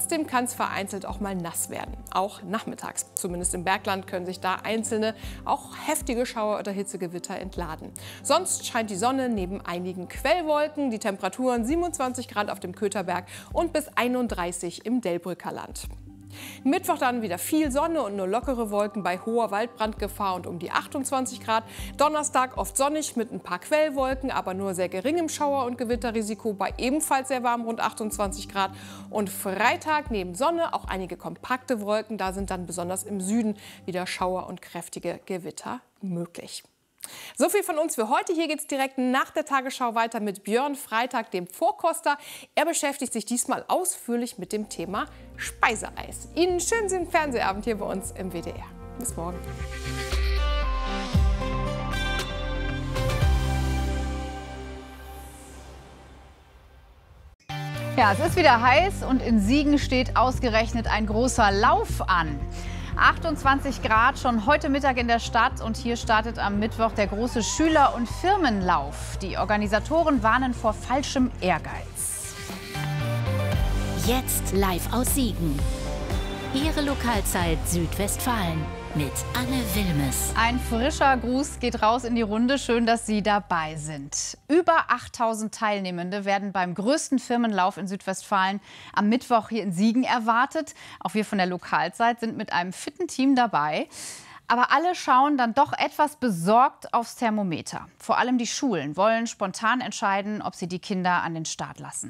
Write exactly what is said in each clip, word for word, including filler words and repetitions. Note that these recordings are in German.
Trotzdem kann es vereinzelt auch mal nass werden, auch nachmittags. Zumindest im Bergland können sich da einzelne, auch heftige Schauer oder Hitzegewitter entladen. Sonst scheint die Sonne neben einigen Quellwolken, die Temperaturen siebenundzwanzig Grad auf dem Kötherberg und bis einunddreißig im Delbrücker Land. Mittwoch dann wieder viel Sonne und nur lockere Wolken bei hoher Waldbrandgefahr und um die achtundzwanzig Grad. Donnerstag oft sonnig mit ein paar Quellwolken, aber nur sehr geringem Schauer- und Gewitterrisiko bei ebenfalls sehr warm rund achtundzwanzig Grad. Und Freitag neben Sonne auch einige kompakte Wolken. Da sind dann besonders im Süden wieder Schauer und kräftige Gewitter möglich. So viel von uns für heute. Hier geht es direkt nach der Tagesschau weiter mit Björn Freitag, dem Vorkoster. Er beschäftigt sich diesmal ausführlich mit dem Thema Speiseeis. Ihnen schönen Fernsehabend hier bei uns im W D R. Bis morgen. Ja, es ist wieder heiß und in Siegen steht ausgerechnet ein großer Lauf an. achtundzwanzig Grad schon heute Mittag in der Stadt und hier startet am Mittwoch der große Schüler- und Firmenlauf. Die Organisatoren warnen vor falschem Ehrgeiz. Jetzt live aus Siegen. Ihre Lokalzeit Südwestfalen mit Anne Wilmes. Ein frischer Gruß geht raus in die Runde. Schön, dass Sie dabei sind. Über achttausend Teilnehmende werden beim größten Firmenlauf in Südwestfalen am Mittwoch hier in Siegen erwartet. Auch wir von der Lokalzeit sind mit einem fitten Team dabei. Aber alle schauen dann doch etwas besorgt aufs Thermometer. Vor allem die Schulen wollen spontan entscheiden, ob sie die Kinder an den Start lassen.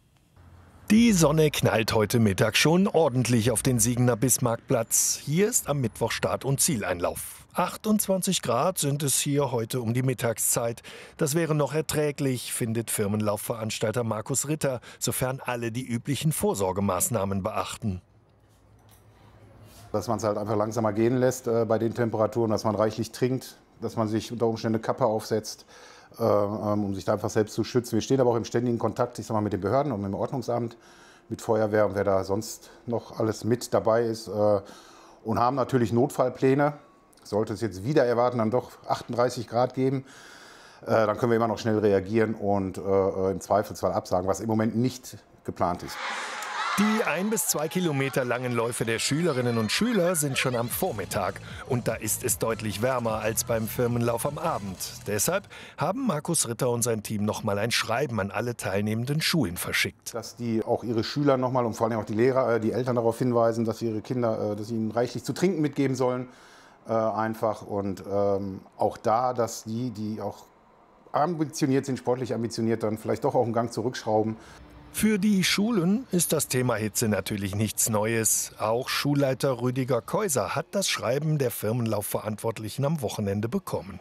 Die Sonne knallt heute Mittag schon ordentlich auf den Siegener Bismarckplatz. Hier ist am Mittwoch Start- und Zieleinlauf. achtundzwanzig Grad sind es hier heute um die Mittagszeit. Das wäre noch erträglich, findet Firmenlaufveranstalter Markus Ritter, sofern alle die üblichen Vorsorgemaßnahmen beachten. Dass man es halt einfach langsamer gehen lässt äh, bei den Temperaturen, dass man reichlich trinkt, dass man sich unter Umständen eine Kappe aufsetzt, äh, um sich da einfach selbst zu schützen. Wir stehen aber auch im ständigen Kontakt, ich sag mal, mit den Behörden und mit dem Ordnungsamt, mit Feuerwehr und wer da sonst noch alles mit dabei ist. Äh, und haben natürlich Notfallpläne. Sollte es jetzt wieder erwarten, dann doch achtunddreißig Grad geben, äh, dann können wir immer noch schnell reagieren und äh, im Zweifelsfall absagen, was im Moment nicht geplant ist. Die ein bis zwei Kilometer langen Läufe der Schülerinnen und Schüler sind schon am Vormittag. Und da ist es deutlich wärmer als beim Firmenlauf am Abend. Deshalb haben Markus Ritter und sein Team noch mal ein Schreiben an alle teilnehmenden Schulen verschickt. Dass die auch ihre Schüler noch mal und vor allem auch die Lehrer, die Eltern darauf hinweisen, dass ihre Kinder, dass sie ihnen reichlich zu trinken mitgeben sollen. Äh, einfach. Und ähm, auch da, dass die, die auch ambitioniert sind, sportlich ambitioniert, dann vielleicht doch auch einen Gang zurückschrauben. Für die Schulen ist das Thema Hitze natürlich nichts Neues. Auch Schulleiter Rüdiger Keuser hat das Schreiben der Firmenlaufverantwortlichen am Wochenende bekommen.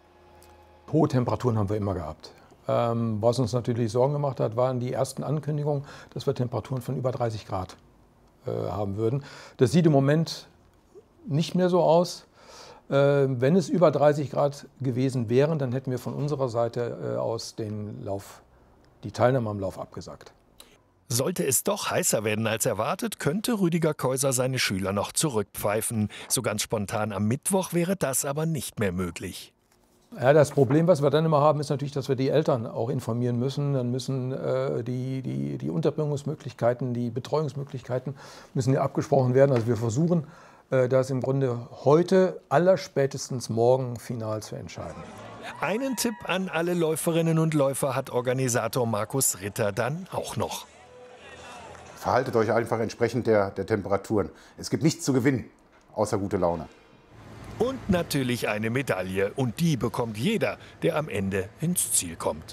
Hohe Temperaturen haben wir immer gehabt. Ähm, was uns natürlich Sorgen gemacht hat, waren die ersten Ankündigungen, dass wir Temperaturen von über dreißig Grad äh, haben würden. Das sieht im Moment nicht mehr so aus. Äh, wenn es über dreißig Grad gewesen wären, dann hätten wir von unserer Seite äh, aus den Lauf, die Teilnahme am Lauf abgesagt. Sollte es doch heißer werden als erwartet, könnte Rüdiger Keuser seine Schüler noch zurückpfeifen. So ganz spontan am Mittwoch wäre das aber nicht mehr möglich. Ja, das Problem, was wir dann immer haben, ist natürlich, dass wir die Eltern auch informieren müssen. Dann müssen äh, die, die, die Unterbringungsmöglichkeiten, die Betreuungsmöglichkeiten müssen ja abgesprochen werden. Also wir versuchen, äh, das im Grunde heute, allerspätestens morgen final zu entscheiden. Einen Tipp an alle Läuferinnen und Läufer hat Organisator Markus Ritter dann auch noch. Verhaltet euch einfach entsprechend der, der Temperaturen. Es gibt nichts zu gewinnen, außer gute Laune. Und natürlich eine Medaille. Und die bekommt jeder, der am Ende ins Ziel kommt.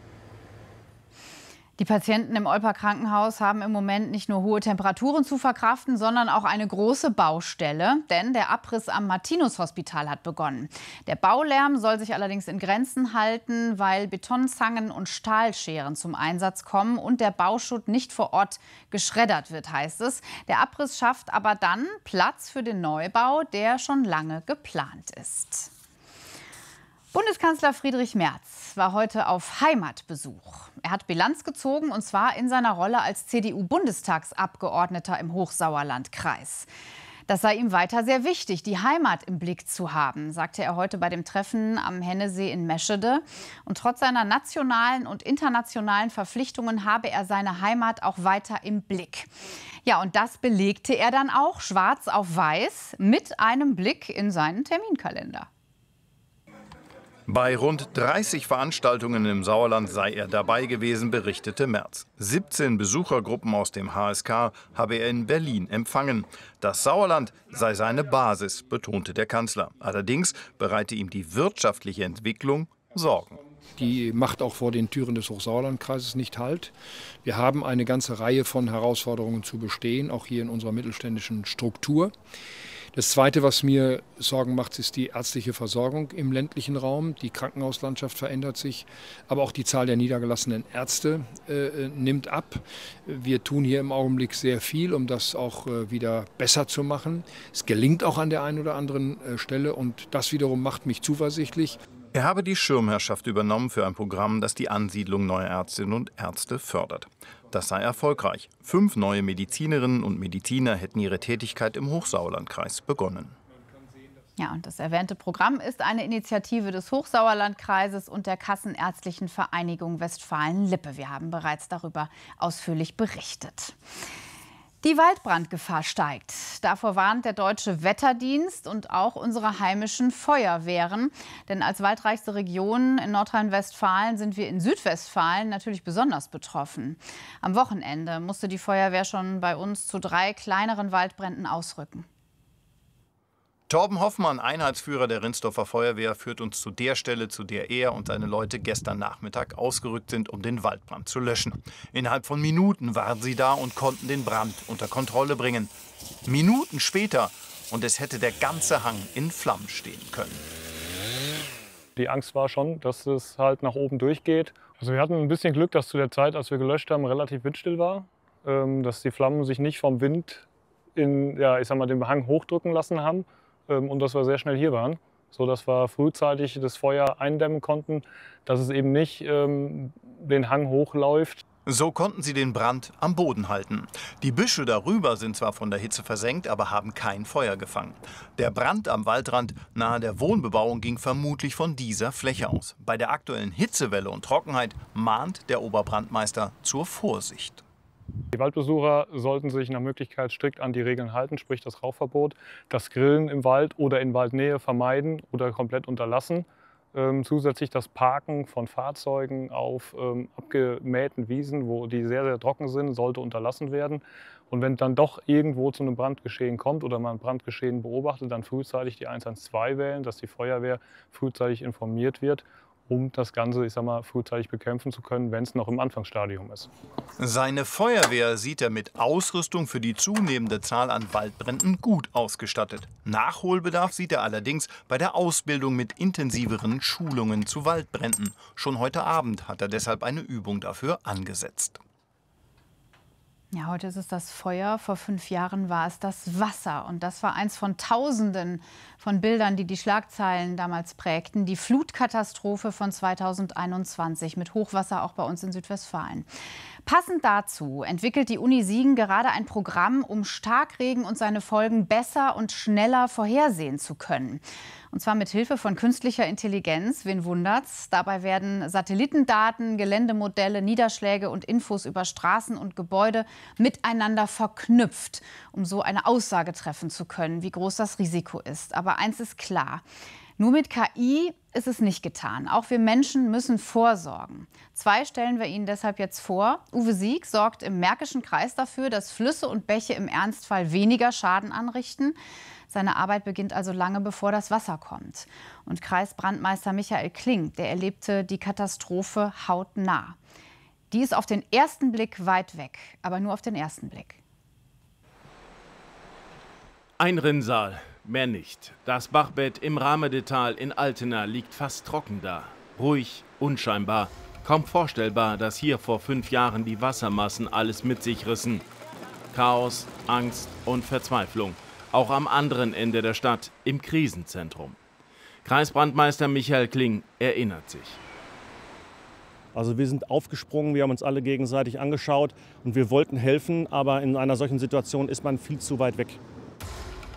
Die Patienten im Olper Krankenhaus haben im Moment nicht nur hohe Temperaturen zu verkraften, sondern auch eine große Baustelle. Denn der Abriss am Martinus-Hospital hat begonnen. Der Baulärm soll sich allerdings in Grenzen halten, weil Betonzangen und Stahlscheren zum Einsatz kommen und der Bauschutt nicht vor Ort geschreddert wird, heißt es. Der Abriss schafft aber dann Platz für den Neubau, der schon lange geplant ist. Bundeskanzler Friedrich Merz war heute auf Heimatbesuch. Er hat Bilanz gezogen, und zwar in seiner Rolle als C D U-Bundestagsabgeordneter im Hochsauerlandkreis. Das sei ihm weiter sehr wichtig, die Heimat im Blick zu haben, sagte er heute bei dem Treffen am Hennesee in Meschede. Und trotz seiner nationalen und internationalen Verpflichtungen habe er seine Heimat auch weiter im Blick. Ja, und das belegte er dann auch schwarz auf weiß mit einem Blick in seinen Terminkalender. Bei rund dreißig Veranstaltungen im Sauerland sei er dabei gewesen, berichtete Merz. siebzehn Besuchergruppen aus dem H S K habe er in Berlin empfangen. Das Sauerland sei seine Basis, betonte der Kanzler. Allerdings bereite ihm die wirtschaftliche Entwicklung Sorgen. Die macht auch vor den Türen des Hochsauerlandkreises nicht Halt. Wir haben eine ganze Reihe von Herausforderungen zu bestehen, auch hier in unserer mittelständischen Struktur. Das Zweite, was mir Sorgen macht, ist die ärztliche Versorgung im ländlichen Raum. Die Krankenhauslandschaft verändert sich, aber auch die Zahl der niedergelassenen Ärzte äh, nimmt ab. Wir tun hier im Augenblick sehr viel, um das auch äh, wieder besser zu machen. Es gelingt auch an der einen oder anderen äh, Stelle und das wiederum macht mich zuversichtlich. Er habe die Schirmherrschaft übernommen für ein Programm, das die Ansiedlung neuer Ärztinnen und Ärzte fördert. Das sei erfolgreich. Fünf neue Medizinerinnen und Mediziner hätten ihre Tätigkeit im Hochsauerlandkreis begonnen. Ja, und das erwähnte Programm ist eine Initiative des Hochsauerlandkreises und der Kassenärztlichen Vereinigung Westfalen-Lippe. Wir haben bereits darüber ausführlich berichtet. Die Waldbrandgefahr steigt. Davor warnt der Deutsche Wetterdienst und auch unsere heimischen Feuerwehren. Denn als waldreichste Region in Nordrhein-Westfalen sind wir in Südwestfalen natürlich besonders betroffen. Am Wochenende musste die Feuerwehr schon bei uns zu drei kleineren Waldbränden ausrücken. Torben Hoffmann, Einheitsführer der Rinsdorfer Feuerwehr, führt uns zu der Stelle, zu der er und seine Leute gestern Nachmittag ausgerückt sind, um den Waldbrand zu löschen. Innerhalb von Minuten waren sie da und konnten den Brand unter Kontrolle bringen. Minuten später und es hätte der ganze Hang in Flammen stehen können. Die Angst war schon, dass es halt nach oben durchgeht. Also wir hatten ein bisschen Glück, dass zu der Zeit, als wir gelöscht haben, relativ windstill war. Dass die Flammen sich nicht vom Wind in, ja, ich sag mal, den Hang hochdrücken lassen haben. Und dass wir sehr schnell hier waren, sodass wir frühzeitig das Feuer eindämmen konnten, dass es eben nicht ähm, den Hang hochläuft. So konnten sie den Brand am Boden halten. Die Büsche darüber sind zwar von der Hitze versenkt, aber haben kein Feuer gefangen. Der Brand am Waldrand nahe der Wohnbebauung ging vermutlich von dieser Fläche aus. Bei der aktuellen Hitzewelle und Trockenheit mahnt der Oberbrandmeister zur Vorsicht. Die Waldbesucher sollten sich nach Möglichkeit strikt an die Regeln halten, sprich das Rauchverbot, das Grillen im Wald oder in Waldnähe vermeiden oder komplett unterlassen. Ähm, zusätzlich das Parken von Fahrzeugen auf ähm, abgemähten Wiesen, wo die sehr, sehr trocken sind, sollte unterlassen werden. Und wenn dann doch irgendwo zu einem Brandgeschehen kommt oder man ein Brandgeschehen beobachtet, dann frühzeitig die eins eins zwei wählen, dass die Feuerwehr frühzeitig informiert wird, um das Ganze, ich sag mal, frühzeitig bekämpfen zu können, wenn es noch im Anfangsstadium ist. Seine Feuerwehr sieht er mit Ausrüstung für die zunehmende Zahl an Waldbränden gut ausgestattet. Nachholbedarf sieht er allerdings bei der Ausbildung mit intensiveren Schulungen zu Waldbränden. Schon heute Abend hat er deshalb eine Übung dafür angesetzt. Ja, heute ist es das Feuer, vor fünf Jahren war es das Wasser. Und das war eins von Tausenden von Bildern, die die Schlagzeilen damals prägten. Die Flutkatastrophe von zweitausendeinundzwanzig mit Hochwasser auch bei uns in Südwestfalen. Passend dazu entwickelt die Uni Siegen gerade ein Programm, um Starkregen und seine Folgen besser und schneller vorhersehen zu können. Und zwar mit Hilfe von künstlicher Intelligenz. Wen wundert's? Dabei werden Satellitendaten, Geländemodelle, Niederschläge und Infos über Straßen und Gebäude miteinander verknüpft, um so eine Aussage treffen zu können, wie groß das Risiko ist. Aber eins ist klar: Nur mit K I ist es nicht getan. Auch wir Menschen müssen vorsorgen. Zwei stellen wir Ihnen deshalb jetzt vor. Uwe Sieg sorgt im Märkischen Kreis dafür, dass Flüsse und Bäche im Ernstfall weniger Schaden anrichten. Seine Arbeit beginnt also lange bevor das Wasser kommt. Und Kreisbrandmeister Michael Kling, der erlebte die Katastrophe hautnah. Die ist auf den ersten Blick weit weg, aber nur auf den ersten Blick. Ein Rinnsal, mehr nicht. Das Bachbett im Rahmedetal in Altena liegt fast trocken da. Ruhig, unscheinbar. Kaum vorstellbar, dass hier vor fünf Jahren die Wassermassen alles mit sich rissen. Chaos, Angst und Verzweiflung. Auch am anderen Ende der Stadt, im Krisenzentrum. Kreisbrandmeister Michael Kling erinnert sich. Also wir sind aufgesprungen, wir haben uns alle gegenseitig angeschaut und wir wollten helfen, aber in einer solchen Situation ist man viel zu weit weg.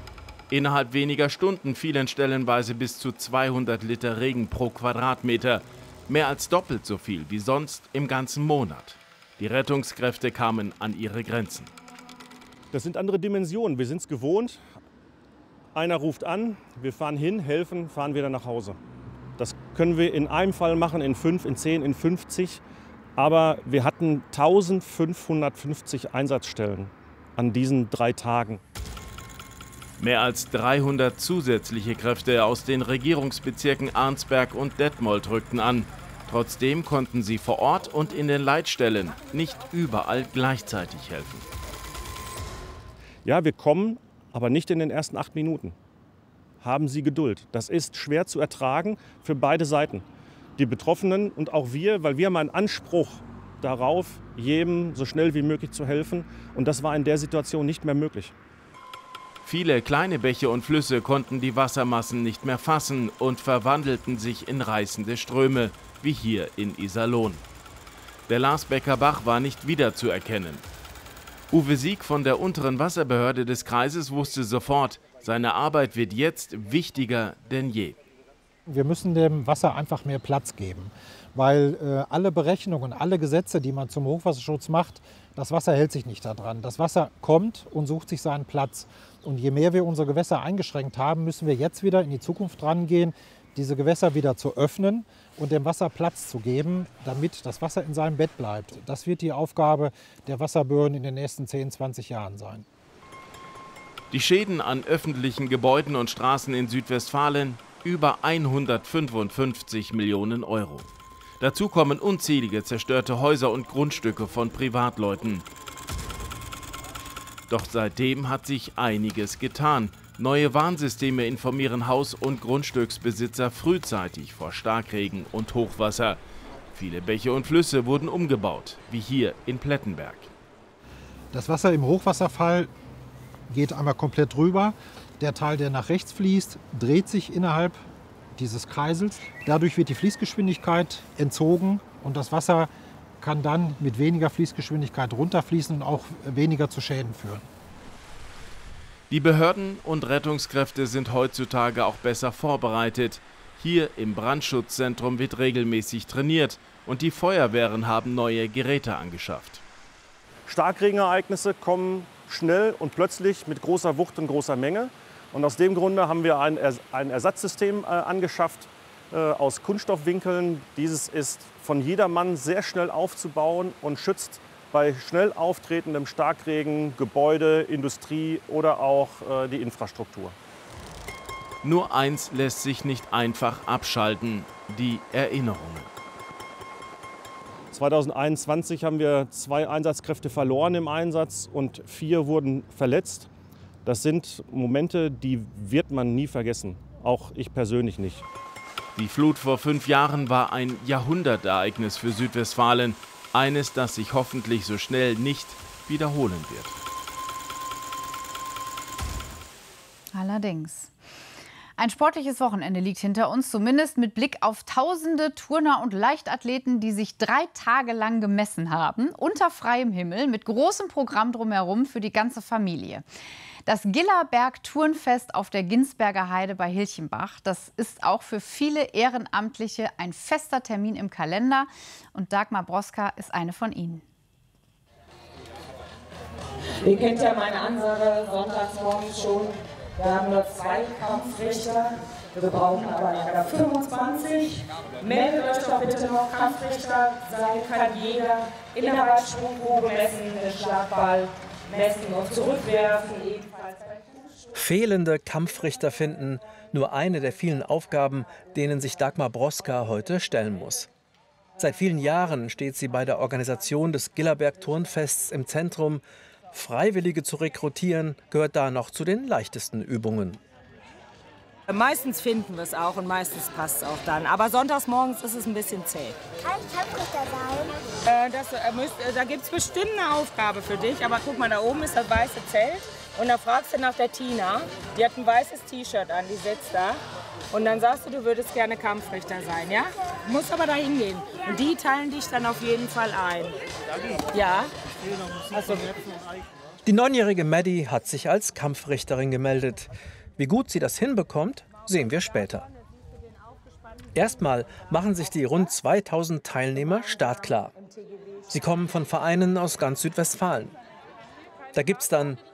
Innerhalb weniger Stunden fielen stellenweise bis zu zweihundert Liter Regen pro Quadratmeter. Mehr als doppelt so viel wie sonst im ganzen Monat. Die Rettungskräfte kamen an ihre Grenzen. Das sind andere Dimensionen. Wir sind es gewohnt. Einer ruft an, wir fahren hin, helfen, fahren wieder nach Hause. Das können wir in einem Fall machen, in fünf, in zehn, in fünfzig. Aber wir hatten eintausendfünfhundertfünfzig Einsatzstellen an diesen drei Tagen. Mehr als dreihundert zusätzliche Kräfte aus den Regierungsbezirken Arnsberg und Detmold rückten an. Trotzdem konnten sie vor Ort und in den Leitstellen nicht überall gleichzeitig helfen. Ja, wir kommen, aber nicht in den ersten acht Minuten. Haben Sie Geduld. Das ist schwer zu ertragen für beide Seiten. Die Betroffenen und auch wir, weil wir haben einen Anspruch darauf, jedem so schnell wie möglich zu helfen. Und das war in der Situation nicht mehr möglich. Viele kleine Bäche und Flüsse konnten die Wassermassen nicht mehr fassen und verwandelten sich in reißende Ströme, wie hier in Iserlohn. Der Larsbecker Bach war nicht wiederzuerkennen. Uwe Sieg von der unteren Wasserbehörde des Kreises wusste sofort, seine Arbeit wird jetzt wichtiger denn je. Wir müssen dem Wasser einfach mehr Platz geben, weil äh, alle Berechnungen, alle Gesetze, die man zum Hochwasserschutz macht, das Wasser hält sich nicht daran. Das Wasser kommt und sucht sich seinen Platz. Und je mehr wir unsere Gewässer eingeschränkt haben, müssen wir jetzt wieder in die Zukunft rangehen, diese Gewässer wieder zu öffnen und dem Wasser Platz zu geben, damit das Wasser in seinem Bett bleibt. Das wird die Aufgabe der Wasserbehörden in den nächsten zehn, zwanzig Jahren sein. Die Schäden an öffentlichen Gebäuden und Straßen in Südwestfalen über hundertfünfundfünfzig Millionen Euro. Dazu kommen unzählige zerstörte Häuser und Grundstücke von Privatleuten. Doch seitdem hat sich einiges getan. Neue Warnsysteme informieren Haus- und Grundstücksbesitzer frühzeitig vor Starkregen und Hochwasser. Viele Bäche und Flüsse wurden umgebaut, wie hier in Plettenberg. Das Wasser im Hochwasserfall geht einmal komplett rüber. Der Teil, der nach rechts fließt, dreht sich innerhalb dieses Kreisels. Dadurch wird die Fließgeschwindigkeit entzogen und das Wasser kann dann mit weniger Fließgeschwindigkeit runterfließen und auch weniger zu Schäden führen. Die Behörden und Rettungskräfte sind heutzutage auch besser vorbereitet. Hier im Brandschutzzentrum wird regelmäßig trainiert und die Feuerwehren haben neue Geräte angeschafft. Starkregenereignisse kommen schnell und plötzlich mit großer Wucht und großer Menge. Und aus dem Grunde haben wir ein, ein Ersatzsystem äh, angeschafft äh, aus Kunststoffwinkeln. Dieses ist von jedermann sehr schnell aufzubauen und schützt bei schnell auftretendem Starkregen Gebäude, Industrie oder auch äh, die Infrastruktur. Nur eins lässt sich nicht einfach abschalten: die Erinnerungen. zweitausendeinundzwanzig haben wir zwei Einsatzkräfte verloren im Einsatz und vier wurden verletzt. Das sind Momente, die wird man nie vergessen, auch ich persönlich nicht. Die Flut vor fünf Jahren war ein Jahrhundertereignis für Südwestfalen. Eines, das sich hoffentlich so schnell nicht wiederholen wird. Allerdings. Ein sportliches Wochenende liegt hinter uns, zumindest mit Blick auf tausende Turner und Leichtathleten, die sich drei Tage lang gemessen haben, unter freiem Himmel, mit großem Programm drumherum für die ganze Familie. Das Gillerberg-Turnfest auf der Ginsberger Heide bei Hilchenbach, das ist auch für viele Ehrenamtliche ein fester Termin im Kalender. Und Dagmar Broska ist eine von ihnen. Ihr kennt ja meine Ansage sonntags morgens schon. Wir haben nur zwei Kampfrichter. Wir brauchen aber leider fünfundzwanzig. Meldet euch doch bitte noch. Kampfrichter sein kann jeder. Innerhalb Sprungprobe messen, den Schlagball messen und zurückwerfen. Ebenfalls bei Fehlende Kampfrichter finden, nur eine der vielen Aufgaben, denen sich Dagmar Broska heute stellen muss. Seit vielen Jahren steht sie bei der Organisation des Gillerberg-Turnfests im Zentrum. Freiwillige zu rekrutieren, gehört da noch zu den leichtesten Übungen. Meistens finden wir es auch und meistens passt es auch dann. Aber sonntags morgens ist es ein bisschen zäh. Kann ich Kampfrichter sein? Äh, das, äh, müsst, äh, da gibt es bestimmt eine Aufgabe für dich. Aber guck mal, da oben ist das weiße Zelt. Und da fragst du nach der Tina. Die hat ein weißes T-Shirt an, die sitzt da. Und dann sagst du, du würdest gerne Kampfrichter sein, ja? Du musst aber da hingehen. Und die teilen dich dann auf jeden Fall ein. Ja? Also, die neunjährige Maddie hat sich als Kampfrichterin gemeldet. Wie gut sie das hinbekommt, sehen wir später. Erstmal machen sich die rund zweitausend Teilnehmer startklar. Sie kommen von Vereinen aus ganz Südwestfalen. Da gibt es dann